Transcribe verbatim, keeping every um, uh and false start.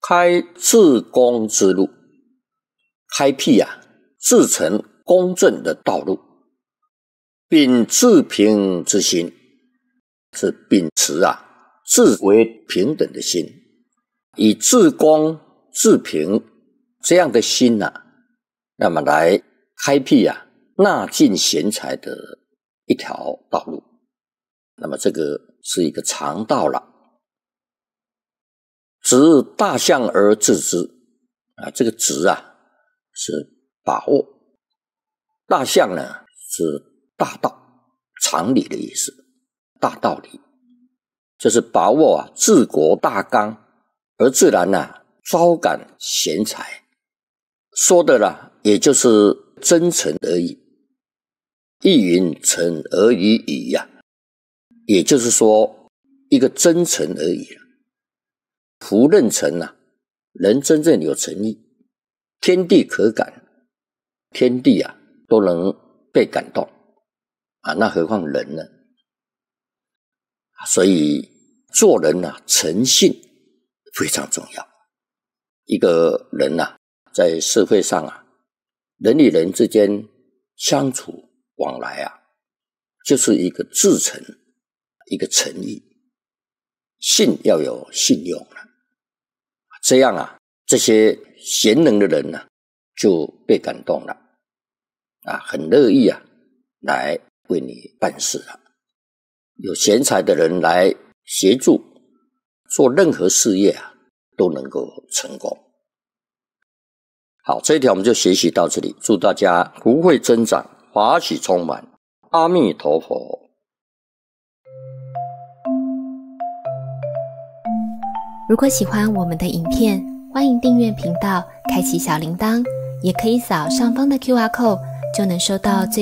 开治公之路，开辟啊至诚公正的道路，秉至平之心，是秉持啊至为平等的心，以至公至平这样的心啊，那么来开辟啊纳尽贤才的一条道路。那么这个是一个常道了。执大象而治之啊，这个执啊是把握，大象呢是大道常理的意思，大道理就是把握啊治国大纲，而自然啊招感贤才，说的啦也就是真诚而已，一云诚而已矣呀、啊，也就是说一个真诚而已了。夫任诚啊，人真正有诚意，天地可感，天地啊都能被感动啊，那何况人呢？所以做人啊，诚信非常重要。一个人啊，在社会上啊，人与人之间相处往来啊，就是一个至诚，一个诚意，信要有信用了。这样啊，这些贤能的人呢、啊，就被感动了啊，很乐意啊来为你办事了。有贤才的人来协助，做任何事业啊都能够成功。好，这一条我们就学习到这里，祝大家福慧增长，法喜充满，阿弥陀佛。 如果喜欢我们的影片，欢迎订阅频道，开启小铃铛，也可以扫上方的 Q R code， 就能收到最